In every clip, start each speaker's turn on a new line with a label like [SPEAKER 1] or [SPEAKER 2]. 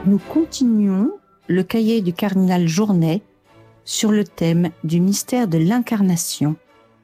[SPEAKER 1] Nous continuons le cahier du cardinal Journet sur le thème du mystère de l'incarnation.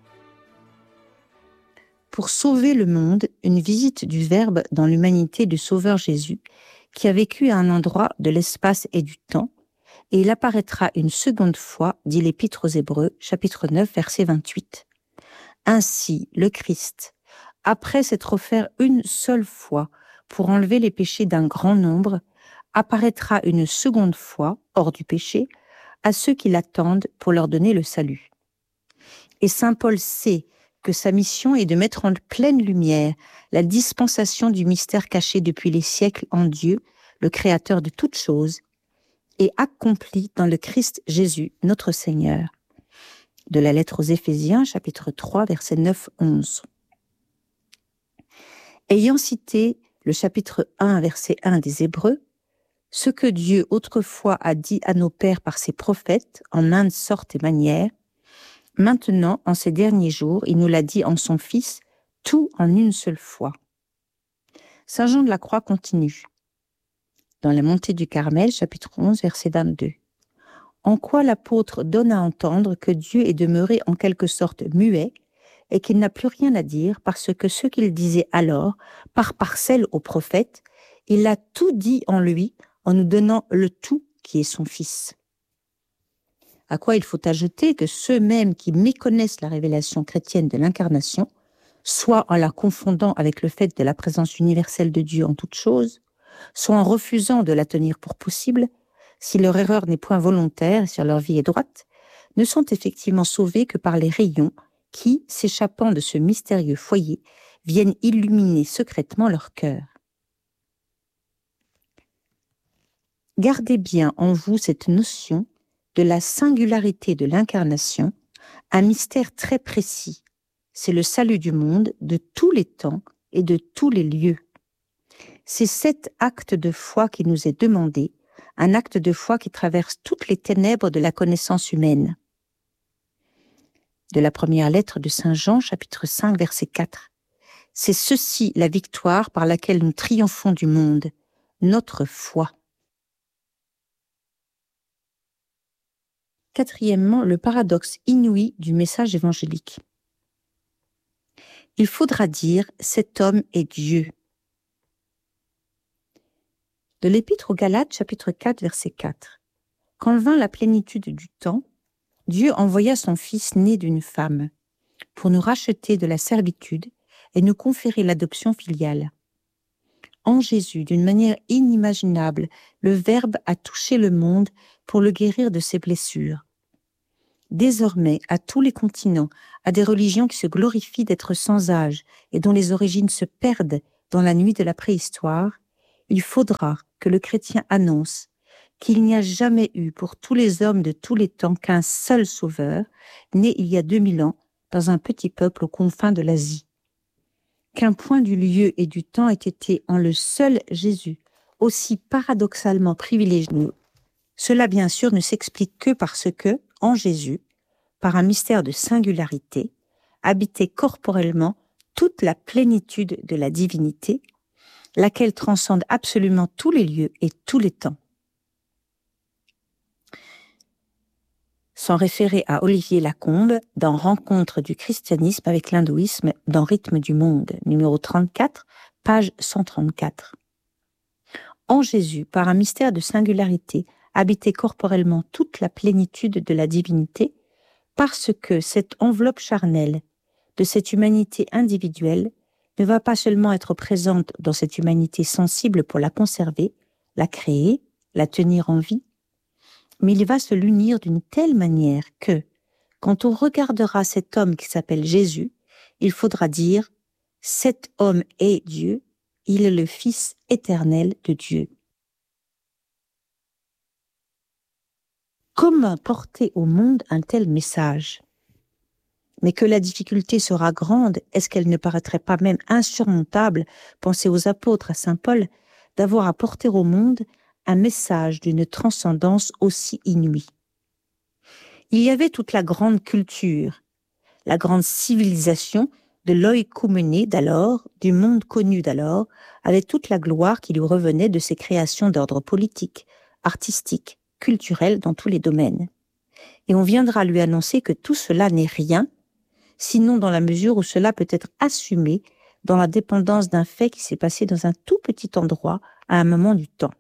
[SPEAKER 1] Pour sauver le monde, une visite du Verbe dans l'humanité du Sauveur Jésus, qui a vécu à un endroit de l'espace et du temps, et il apparaîtra une seconde fois, dit l'Épître aux Hébreux, chapitre 9, verset 28. Ainsi, le Christ, après s'être offert une seule fois pour enlever les péchés d'un grand nombre, apparaîtra une seconde fois, hors du péché, à ceux qui l'attendent pour leur donner le salut. Et saint Paul sait que sa mission est de mettre en pleine lumière la dispensation du mystère caché depuis les siècles en Dieu, le Créateur de toutes choses, et accompli dans le Christ Jésus, notre Seigneur. De la lettre aux Éphésiens, chapitre 3, versets 9-11. Ayant cité le chapitre 1, verset 1 des Hébreux, ce que Dieu autrefois a dit à nos pères par ses prophètes, en maintes sortes et manières, maintenant, en ces derniers jours, il nous l'a dit en son Fils, tout en une seule fois. Saint Jean de la Croix continue. Dans la montée du Carmel, chapitre 11, verset 22. En quoi l'apôtre donne à entendre que Dieu est demeuré en quelque sorte muet et qu'il n'a plus rien à dire parce que ce qu'il disait alors, par parcelles aux prophètes, il a tout dit en lui en nous donnant le tout qui est son Fils. À quoi il faut ajouter que ceux-mêmes qui méconnaissent la révélation chrétienne de l'incarnation, soit en la confondant avec le fait de la présence universelle de Dieu en toutes choses, soit en refusant de la tenir pour possible, si leur erreur n'est point volontaire et si leur vie est droite, ne sont effectivement sauvés que par les rayons qui, s'échappant de ce mystérieux foyer, viennent illuminer secrètement leur cœur. Gardez bien en vous cette notion de la singularité de l'incarnation, un mystère très précis. C'est le salut du monde de tous les temps et de tous les lieux. C'est cet acte de foi qui nous est demandé, un acte de foi qui traverse toutes les ténèbres de la connaissance humaine. De la première lettre de Saint Jean, chapitre 5, verset 4. C'est ceci la victoire par laquelle nous triomphons du monde, notre foi. Quatrièmement, le paradoxe inouï du message évangélique. Il faudra dire « cet homme est Dieu ». De l'Épître aux Galates, chapitre 4, verset 4. Quand vint la plénitude du temps, Dieu envoya son Fils né d'une femme pour nous racheter de la servitude et nous conférer l'adoption filiale. En Jésus, d'une manière inimaginable, le Verbe a touché le monde pour le guérir de ses blessures. Désormais, à tous les continents, à des religions qui se glorifient d'être sans âge et dont les origines se perdent dans la nuit de la préhistoire, il faudra que le chrétien annonce qu'il n'y a jamais eu pour tous les hommes de tous les temps qu'un seul sauveur, né il y a 2000 ans dans un petit peuple aux confins de l'Asie. Qu'un point du lieu et du temps ait été en le seul Jésus, aussi paradoxalement privilégié. Cela, bien sûr, ne s'explique que parce que, en Jésus, par un mystère de singularité, habitait corporellement toute la plénitude de la divinité, laquelle transcende absolument tous les lieux et tous les temps. Sans référer à Olivier Lacombe dans Rencontre du christianisme avec l'hindouisme dans Rythme du monde, numéro 34, page 134. En Jésus, par un mystère de singularité, habitait corporellement toute la plénitude de la divinité, parce que cette enveloppe charnelle de cette humanité individuelle ne va pas seulement être présente dans cette humanité sensible pour la conserver, la créer, la tenir en vie, mais il va se l'unir d'une telle manière que, quand on regardera cet homme qui s'appelle Jésus, il faudra dire « cet homme est Dieu, il est le Fils éternel de Dieu ». Comment porter au monde un tel message ? Mais que la difficulté sera grande, est-ce qu'elle ne paraîtrait pas même insurmontable, pensez aux apôtres à saint Paul, d'avoir à porter au monde un message d'une transcendance aussi inouïe. Il y avait toute la grande culture, la grande civilisation de l'oïkouméné d'alors, du monde connu d'alors, avec toute la gloire qui lui revenait de ses créations d'ordre politique, artistique, culturel dans tous les domaines. Et on viendra lui annoncer que tout cela n'est rien, sinon dans la mesure où cela peut être assumé dans la dépendance d'un fait qui s'est passé dans un tout petit endroit à un moment du temps.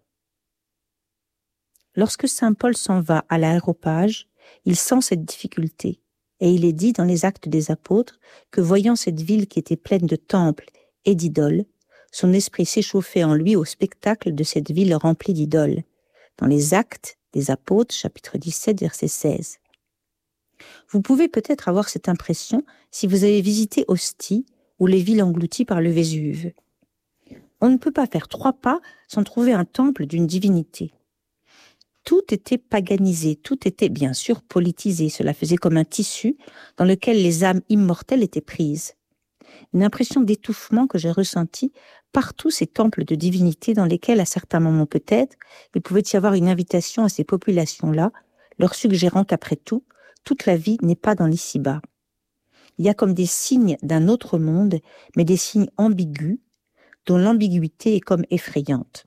[SPEAKER 1] Lorsque saint Paul s'en va à l'aéropage, il sent cette difficulté, et il est dit dans les Actes des Apôtres que voyant cette ville qui était pleine de temples et d'idoles, son esprit s'échauffait en lui au spectacle de cette ville remplie d'idoles. Dans les Actes des Apôtres, chapitre 17, verset 16. Vous pouvez peut-être avoir cette impression si vous avez visité Ostie ou les villes englouties par le Vésuve. On ne peut pas faire 3 pas sans trouver un temple d'une divinité. Tout était paganisé, tout était bien sûr politisé. Cela faisait comme un tissu dans lequel les âmes immortelles étaient prises. Une impression d'étouffement que j'ai ressentie partout ces temples de divinité dans lesquels, à certains moments peut-être, il pouvait y avoir une invitation à ces populations-là, leur suggérant qu'après tout, toute la vie n'est pas dans l'ici-bas. Il y a comme des signes d'un autre monde, mais des signes ambigus, dont l'ambiguïté est comme effrayante.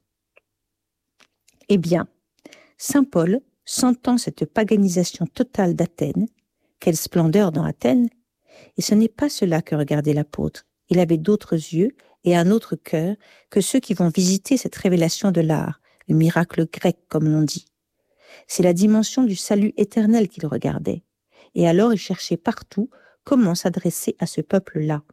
[SPEAKER 1] Eh bien, saint Paul, sentant cette paganisation totale d'Athènes, quelle splendeur dans Athènes, et ce n'est pas cela que regardait l'apôtre. Il avait d'autres yeux et un autre cœur que ceux qui vont visiter cette révélation de l'art, le miracle grec comme l'on dit. C'est la dimension du salut éternel qu'il regardait. Et alors il cherchait partout comment s'adresser à ce peuple-là.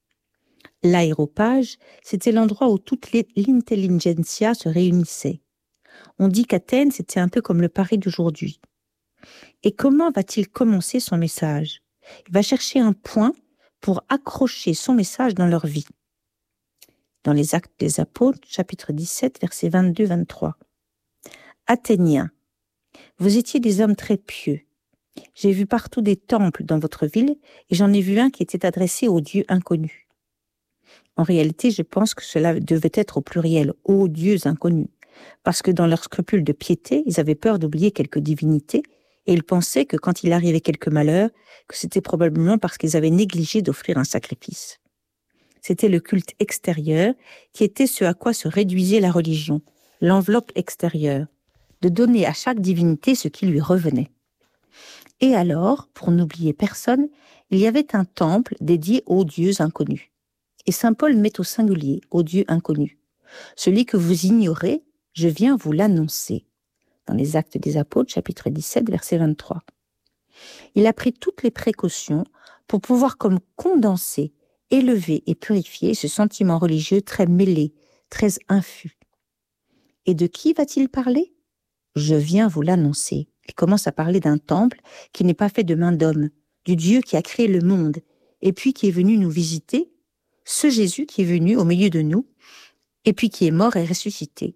[SPEAKER 1] L'aéropage, c'était l'endroit où toute l'intelligentsia se réunissait. On dit qu'Athènes, c'était un peu comme le Paris d'aujourd'hui. Et comment va-t-il commencer son message ? Il va chercher un point pour accrocher son message dans leur vie. Dans les Actes des Apôtres, chapitre 17, versets 22-23. Athéniens, vous étiez des hommes très pieux. J'ai vu partout des temples dans votre ville et j'en ai vu un qui était adressé aux dieux inconnus. En réalité, je pense que cela devait être au pluriel, aux dieux inconnus. Parce que dans leurs scrupules de piété, ils avaient peur d'oublier quelques divinités et ils pensaient que quand il arrivait quelque malheur, que c'était probablement parce qu'ils avaient négligé d'offrir un sacrifice. C'était le culte extérieur qui était ce à quoi se réduisait la religion, l'enveloppe extérieure, de donner à chaque divinité ce qui lui revenait. Et alors, pour n'oublier personne, il y avait un temple dédié aux dieux inconnus. Et saint Paul met au singulier, aux dieux inconnus. Celui que vous ignorez, je viens vous l'annoncer. Dans les Actes des Apôtres, chapitre 17, verset 23. Il a pris toutes les précautions pour pouvoir comme condenser, élever et purifier ce sentiment religieux très mêlé, très infus. Et de qui va-t-il parler ? Je viens vous l'annoncer. Il commence à parler d'un temple qui n'est pas fait de main d'homme, du Dieu qui a créé le monde, et puis qui est venu nous visiter, ce Jésus qui est venu au milieu de nous, et puis qui est mort et ressuscité.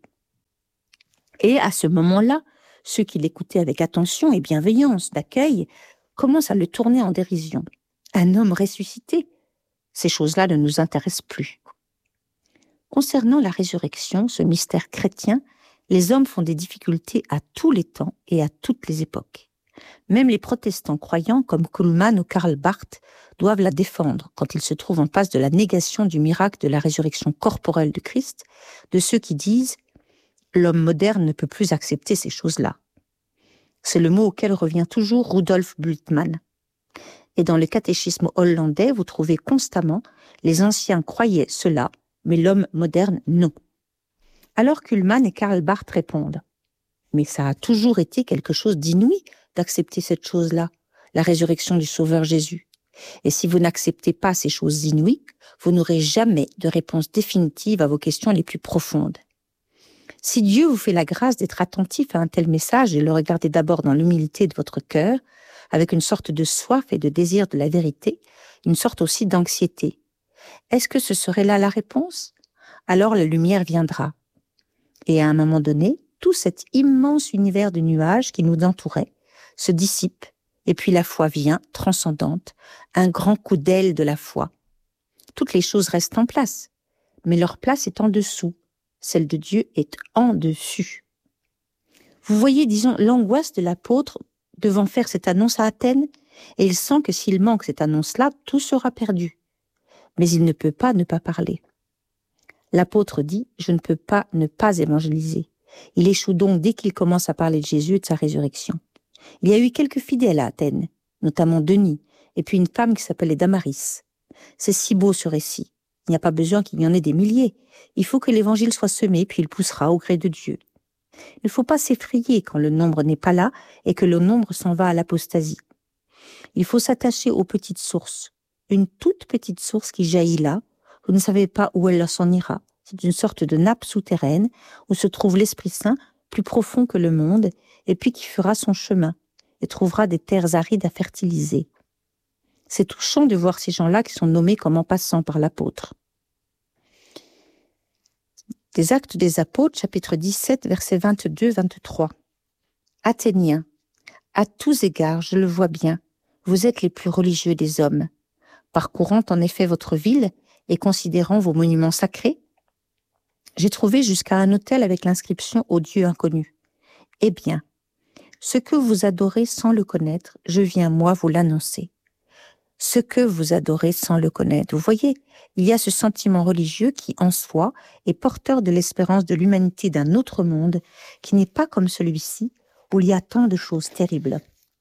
[SPEAKER 1] Et à ce moment-là, ceux qui l'écoutaient avec attention et bienveillance d'accueil commencent à le tourner en dérision. Un homme ressuscité, ces choses-là ne nous intéressent plus. Concernant la résurrection, ce mystère chrétien, les hommes font des difficultés à tous les temps et à toutes les époques. Même les protestants croyants comme Kuhlmann ou Karl Barth doivent la défendre quand ils se trouvent en face de la négation du miracle de la résurrection corporelle de Christ, de ceux qui disent « l'homme moderne ne peut plus accepter ces choses-là ». C'est le mot auquel revient toujours Rudolf Bultmann. Et dans le catéchisme hollandais, vous trouvez constamment « les anciens croyaient cela, mais l'homme moderne non ». Alors Kuhlmann et Karl Barth répondent « mais ça a toujours été quelque chose d'inouï d'accepter cette chose-là, la résurrection du Sauveur Jésus. Et si vous n'acceptez pas ces choses inouïes, vous n'aurez jamais de réponse définitive à vos questions les plus profondes. Si Dieu vous fait la grâce d'être attentif à un tel message et le regardez d'abord dans l'humilité de votre cœur, avec une sorte de soif et de désir de la vérité, une sorte aussi d'anxiété, est-ce que ce serait là la réponse ? Alors la lumière viendra. Et à un moment donné, tout cet immense univers de nuages qui nous entourait se dissipe, et puis la foi vient, transcendante, un grand coup d'aile de la foi. Toutes les choses restent en place, mais leur place est en dessous. Celle de Dieu est en dessus. Vous voyez, disons, l'angoisse de l'apôtre devant faire cette annonce à Athènes, et il sent que s'il manque cette annonce-là, tout sera perdu. mais il ne peut pas ne pas parler. L'apôtre dit « Je ne peux pas ne pas évangéliser ». Il échoue donc dès qu'il commence à parler de Jésus et de sa résurrection. Il y a eu quelques fidèles à Athènes, notamment Denis, et puis une femme qui s'appelait Damaris. C'est si beau ce récit. Il n'y a pas besoin qu'il y en ait des milliers. Il faut que l'évangile soit semé, puis il poussera au gré de Dieu. Il ne faut pas s'effrayer quand le nombre n'est pas là et que le nombre s'en va à l'apostasie. Il faut s'attacher aux petites sources. Une toute petite source qui jaillit là, vous ne savez pas où elle s'en ira. C'est une sorte de nappe souterraine où se trouve l'Esprit Saint, plus profond que le monde, et puis qui fera son chemin et trouvera des terres arides à fertiliser. C'est touchant de voir ces gens-là qui sont nommés comme en passant par l'apôtre. Des Actes des Apôtres, chapitre 17, versets 22-23. Athéniens, à tous égards, je le vois bien, vous êtes les plus religieux des hommes, parcourant en effet votre ville et considérant vos monuments sacrés. J'ai trouvé jusqu'à un autel avec l'inscription « Au Dieu inconnu ». Eh bien, ce que vous adorez sans le connaître, je viens moi vous l'annoncer. Ce que vous adorez sans le connaître. Vous voyez, il y a ce sentiment religieux qui, en soi, est porteur de l'espérance de l'humanité d'un autre monde qui n'est pas comme celui-ci, où il y a tant de choses terribles.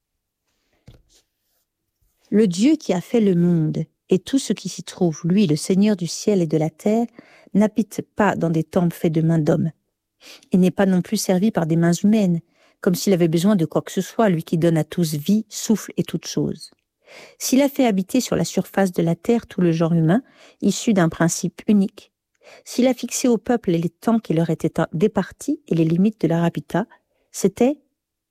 [SPEAKER 1] Le Dieu qui a fait le monde et tout ce qui s'y trouve, lui, le Seigneur du ciel et de la terre, n'habite pas dans des temples faits de mains d'hommes. Il n'est pas non plus servi par des mains humaines, comme s'il avait besoin de quoi que ce soit, lui qui donne à tous vie, souffle et toutes choses. S'il a fait habiter sur la surface de la terre tout le genre humain, issu d'un principe unique, s'il a fixé au peuple les temps qui leur étaient départis et les limites de leur habitat, c'était pourquoi ?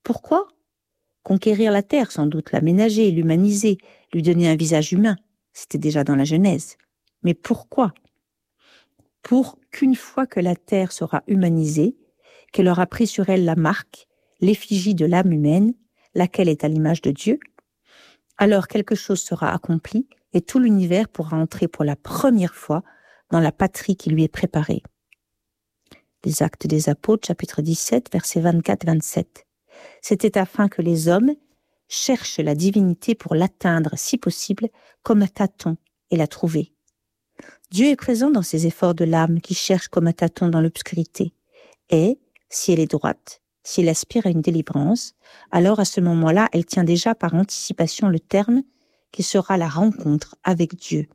[SPEAKER 1] Conquérir la terre, sans doute, l'aménager, l'humaniser, lui donner un visage humain. C'était déjà dans la Genèse. Mais pourquoi ? Pour qu'une fois que la terre sera humanisée, qu'elle aura pris sur elle la marque, l'effigie de l'âme humaine, laquelle est à l'image de Dieu, alors quelque chose sera accompli et tout l'univers pourra entrer pour la première fois dans la patrie qui lui est préparée. Les Actes des Apôtres, chapitre 17, versets 24-27. C'était afin que les hommes cherchent la divinité pour l'atteindre, si possible, comme un tâton, et la trouver. Dieu est présent dans ces efforts de l'âme qui cherche comme un tâton dans l'obscurité. Et, si elle est droite, si elle aspire à une délivrance, alors à ce moment-là, elle tient déjà par anticipation le terme qui sera la rencontre avec Dieu.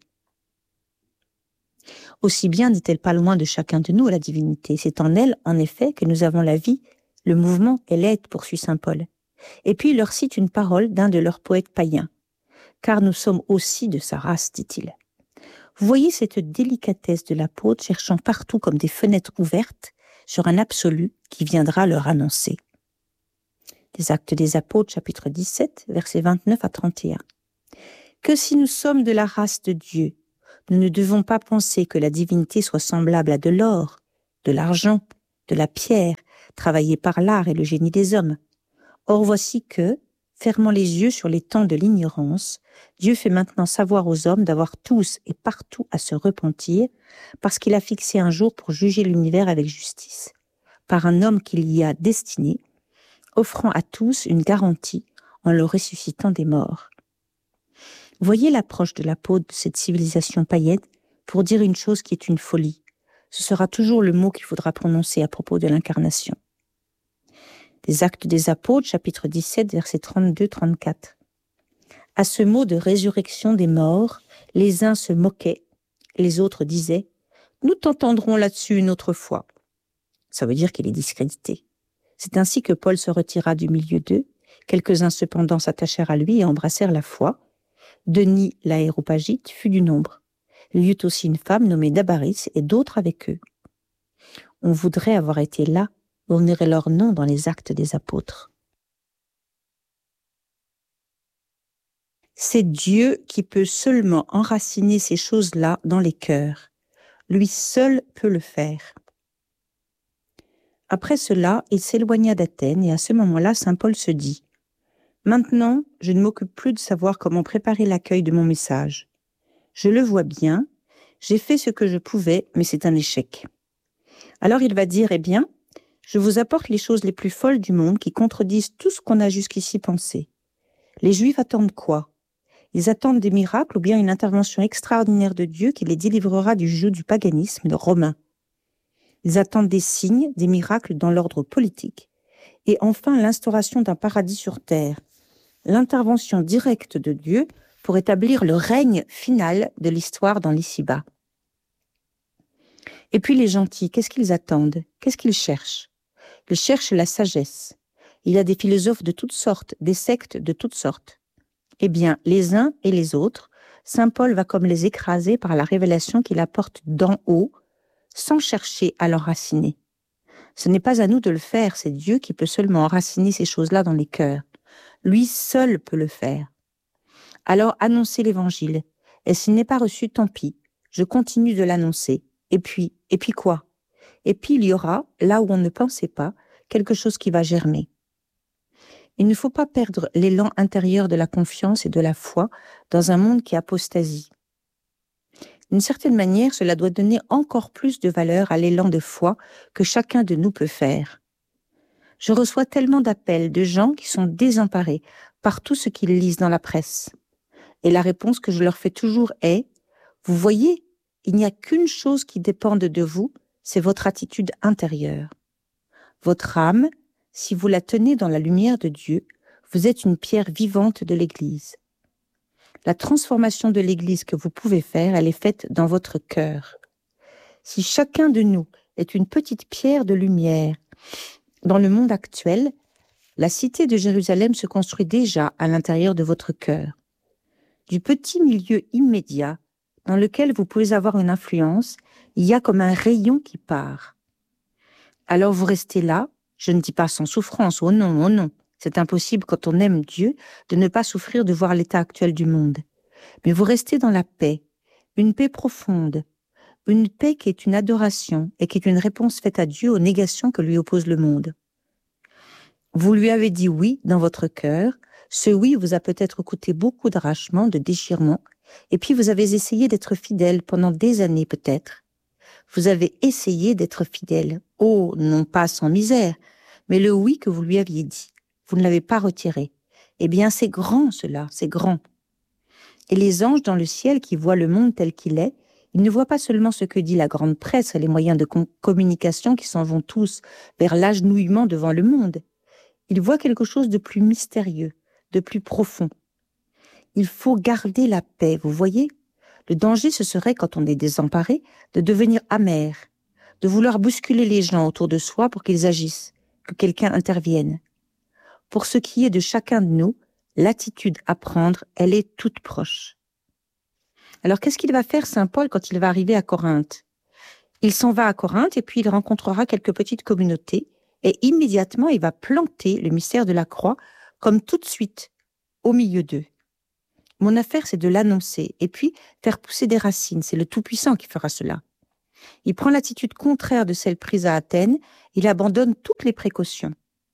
[SPEAKER 1] Aussi bien n'est-elle pas loin de chacun de nous, la divinité. C'est en elle, en effet, que nous avons la vie, le mouvement et l'être, poursuit saint Paul. Et puis il leur cite une parole d'un de leurs poètes païens. Car nous sommes aussi de sa race, dit-il. Vous voyez cette délicatesse de l'apôtre cherchant partout comme des fenêtres ouvertes sur un absolu qui viendra leur annoncer. Les Actes des Apôtres, chapitre 17, versets 29 à 31. Que si nous sommes de la race de Dieu, nous ne devons pas penser que la divinité soit semblable à de l'or, de l'argent, de la pierre, travaillée par l'art et le génie des hommes. Or voici que, fermant les yeux sur les temps de l'ignorance, Dieu fait maintenant savoir aux hommes d'avoir tous et partout à se repentir, parce qu'il a fixé un jour pour juger l'univers avec justice, par un homme qu'il y a destiné, offrant à tous une garantie en le ressuscitant des morts. Voyez l'approche de l'apôtre de cette civilisation païenne pour dire une chose qui est une folie. Ce sera toujours le mot qu'il faudra prononcer à propos de l'incarnation. Les Actes des Apôtres, chapitre 17, versets 32-34. À ce mot de résurrection des morts, les uns se moquaient, les autres disaient « Nous t'entendrons là-dessus une autre fois ». Ça veut dire qu'il est discrédité. C'est ainsi que Paul se retira du milieu d'eux. Quelques-uns cependant s'attachèrent à lui et embrassèrent la foi. Denis l'Aréopagite fut du nombre. Il y eut aussi une femme nommée Damaris et d'autres avec eux. On voudrait avoir été là, on verrait leur nom dans les Actes des Apôtres. C'est Dieu qui peut seulement enraciner ces choses-là dans les cœurs. Lui seul peut le faire. Après cela, il s'éloigna d'Athènes et à ce moment-là, saint Paul se dit « Maintenant, je ne m'occupe plus de savoir comment préparer l'accueil de mon message. Je le vois bien, j'ai fait ce que je pouvais, mais c'est un échec. » Alors il va dire « Eh bien, je vous apporte les choses les plus folles du monde qui contredisent tout ce qu'on a jusqu'ici pensé. Les Juifs attendent quoi ? Ils attendent des miracles ou bien une intervention extraordinaire de Dieu qui les délivrera du joug du paganisme romain. Ils attendent des signes, des miracles dans l'ordre politique. Et enfin, l'instauration d'un paradis sur terre, l'intervention directe de Dieu pour établir le règne final de l'histoire dans l'ici-bas. Et puis les gentils, qu'est-ce qu'ils attendent? Qu'est-ce qu'ils cherchent? Ils cherchent la sagesse. Il y a des philosophes de toutes sortes, des sectes de toutes sortes. Eh bien, les uns et les autres, saint Paul va comme les écraser par la révélation qu'il apporte d'en haut, sans chercher à l'enraciner. Ce n'est pas à nous de le faire, c'est Dieu qui peut seulement enraciner ces choses-là dans les cœurs. Lui seul peut le faire. Alors annoncez l'évangile. Et s'il n'est pas reçu, tant pis. Je continue de l'annoncer. Et puis quoi? Et puis il y aura, là où on ne pensait pas, quelque chose qui va germer. Il ne faut pas perdre l'élan intérieur de la confiance et de la foi dans un monde qui apostasie. D'une certaine manière, cela doit donner encore plus de valeur à l'élan de foi que chacun de nous peut faire. Je reçois tellement d'appels de gens qui sont désemparés par tout ce qu'ils lisent dans la presse. Et la réponse que je leur fais toujours est « Vous voyez, il n'y a qu'une chose qui dépende de vous, c'est votre attitude intérieure. Votre âme, si vous la tenez dans la lumière de Dieu, vous êtes une pierre vivante de l'Église. La transformation de l'Église que vous pouvez faire, elle est faite dans votre cœur. Si chacun de nous est une petite pierre de lumière dans le monde actuel, la cité de Jérusalem se construit déjà à l'intérieur de votre cœur. Du petit milieu immédiat dans lequel vous pouvez avoir une influence, il y a comme un rayon qui part. Alors vous restez là, je ne dis pas sans souffrance, oh non. C'est impossible quand on aime Dieu de ne pas souffrir de voir l'état actuel du monde. Mais vous restez dans la paix, une paix profonde, une paix qui est une adoration et qui est une réponse faite à Dieu aux négations que lui oppose le monde. Vous lui avez dit oui dans votre cœur, ce oui vous a peut-être coûté beaucoup d'arrachements, de déchirements, et puis vous avez essayé d'être fidèle pendant des années peut-être. Vous avez essayé d'être fidèle, oh, non pas sans misère, mais le oui que vous lui aviez dit. Vous ne l'avez pas retiré. Eh bien, c'est grand cela, c'est grand. Et les anges dans le ciel qui voient le monde tel qu'il est, ils ne voient pas seulement ce que dit la grande presse et les moyens de communication qui s'en vont tous vers l'agenouillement devant le monde. Ils voient quelque chose de plus mystérieux, de plus profond. Il faut garder la paix, vous voyez? Le danger, ce serait, quand on est désemparé, de devenir amer, de vouloir bousculer les gens autour de soi pour qu'ils agissent, que quelqu'un intervienne. Pour ce qui est de chacun de nous, l'attitude à prendre, elle est toute proche. Alors, qu'est-ce qu'il va faire, saint Paul, quand il va arriver à Corinthe? Il s'en va à Corinthe et puis il rencontrera quelques petites communautés et immédiatement, il va planter le mystère de la croix comme tout de suite au milieu d'eux. Mon affaire, c'est de l'annoncer et puis faire pousser des racines. C'est le Tout-Puissant qui fera cela. Il prend l'attitude contraire de celle prise à Athènes. Il abandonne toutes les précautions.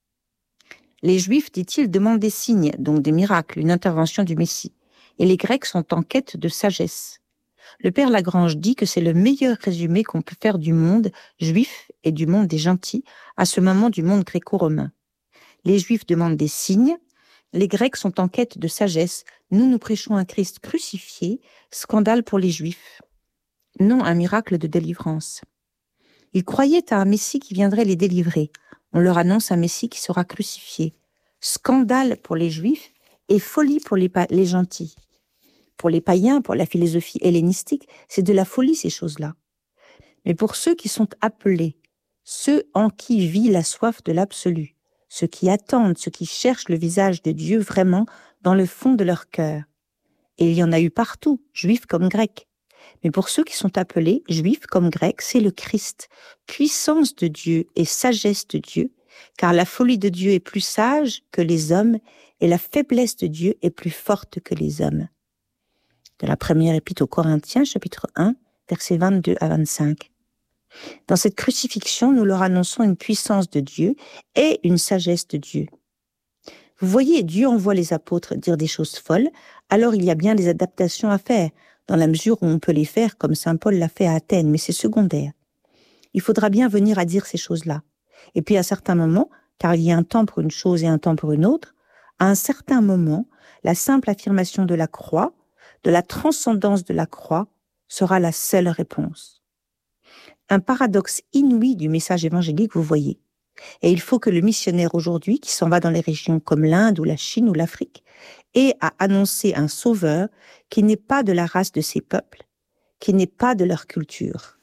[SPEAKER 1] Les Juifs, dit-il, demandent des signes, donc des miracles, une intervention du Messie. Et les Grecs sont en quête de sagesse. Le père Lagrange dit que c'est le meilleur résumé qu'on peut faire du monde juif et du monde des gentils à ce moment du monde gréco-romain. Les Juifs demandent des signes, les Grecs sont en quête de sagesse. Nous prêchons un Christ crucifié, scandale pour les Juifs. Non un miracle de délivrance. Ils croyaient à un Messie qui viendrait les délivrer. On leur annonce un Messie qui sera crucifié. Scandale pour les Juifs et folie pour les gentils. Pour les païens, pour la philosophie hellénistique, c'est de la folie ces choses-là. Mais pour ceux qui sont appelés, ceux en qui vit la soif de l'absolu, ceux qui attendent, ceux qui cherchent le visage de Dieu vraiment dans le fond de leur cœur. Et il y en a eu partout, juifs comme grecs. Mais pour ceux qui sont appelés, juifs comme grecs, c'est le Christ, puissance de Dieu et sagesse de Dieu, car la folie de Dieu est plus sage que les hommes et la faiblesse de Dieu est plus forte que les hommes. De la première épître aux Corinthiens, chapitre 1, versets 22 à 25. Dans cette crucifixion, nous leur annonçons une puissance de Dieu et une sagesse de Dieu. Vous voyez, Dieu envoie les apôtres dire des choses folles, alors il y a bien des adaptations à faire, dans la mesure où on peut les faire comme saint Paul l'a fait à Athènes, mais c'est secondaire. Il faudra bien venir à dire ces choses-là. Et puis à certains moments, car il y a un temps pour une chose et un temps pour une autre, À un certain moment, la simple affirmation de la croix, de la transcendance de la croix, sera la seule réponse. Un paradoxe inouï du message évangélique, vous voyez. Et il faut que le missionnaire aujourd'hui, qui s'en va dans les régions comme l'Inde ou la Chine ou l'Afrique, ait à annoncer un sauveur qui n'est pas de la race de ces peuples, qui n'est pas de leur culture.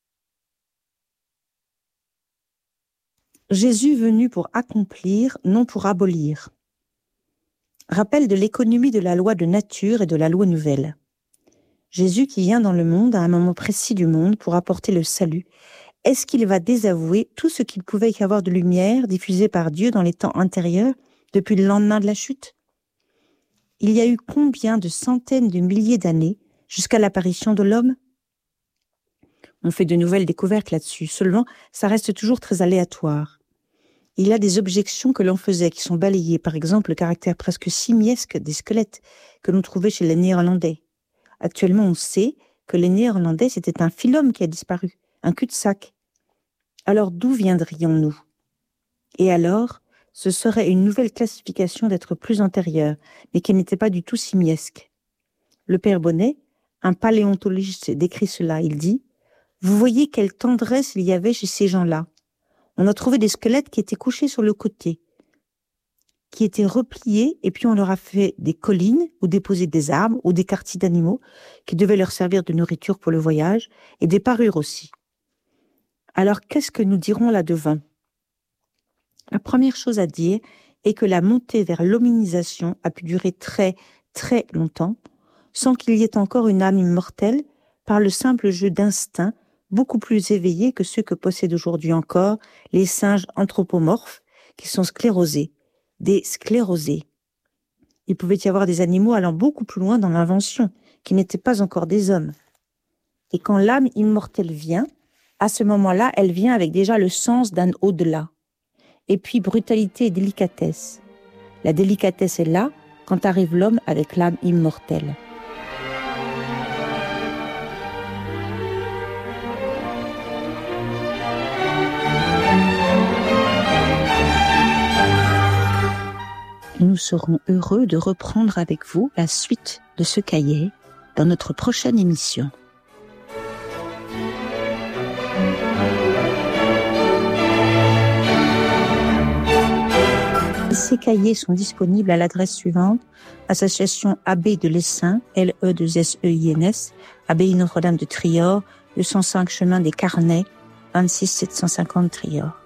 [SPEAKER 1] Jésus venu pour accomplir, non pour abolir. Rappel de l'économie de la loi de nature et de la loi nouvelle. Jésus qui vient dans le monde à un moment précis du monde pour apporter le salut, est-ce qu'il va désavouer tout ce qu'il pouvait y avoir de lumière diffusée par Dieu dans les temps antérieurs depuis le lendemain de la chute? Il y a eu combien de centaines de milliers d'années jusqu'à l'apparition de l'homme? On fait de nouvelles découvertes là-dessus, seulement ça reste toujours très aléatoire. Il y a des objections que l'on faisait qui sont balayées, par exemple le caractère presque simiesque des squelettes que l'on trouvait chez les Néerlandais. Actuellement, on sait que les Néerlandais, c'était un phylum qui a disparu, un cul-de-sac. Alors d'où viendrions-nous? Et alors, ce serait une nouvelle classification d'être plus antérieure, mais qui n'était pas du tout simiesque. Le père Bonnet, un paléontologiste, décrit cela. Il dit « Vous voyez quelle tendresse il y avait chez ces gens-là. On a trouvé des squelettes qui étaient couchés sur le côté, qui étaient repliés, et puis on leur a fait des collines ou déposé des arbres ou des quartiers d'animaux qui devaient leur servir de nourriture pour le voyage, et des parures aussi. Alors qu'est-ce que nous dirons là-devant? La première chose à dire est que la montée vers l'hominisation a pu durer très, très longtemps, sans qu'il y ait encore une âme immortelle, par le simple jeu d'instincts beaucoup plus éveillés que ceux que possèdent aujourd'hui encore les singes anthropomorphes qui sont sclérosés, des sclérosés. Il pouvait y avoir des animaux allant beaucoup plus loin dans l'invention, qui n'étaient pas encore des hommes. Et quand l'âme immortelle vient, à ce moment-là, elle vient avec déjà le sens d'un au-delà. Et puis brutalité et délicatesse. La délicatesse est là quand arrive l'homme avec l'âme immortelle. Nous serons heureux de reprendre avec vous la suite de ce cahier dans notre prochaine émission. Ces cahiers sont disponibles à l'adresse suivante: Association Abbé de l'Essaim, LE2SEINS, Abbaye Notre-Dame de Trior, 205 chemin des Carnets, 26 750 Trior.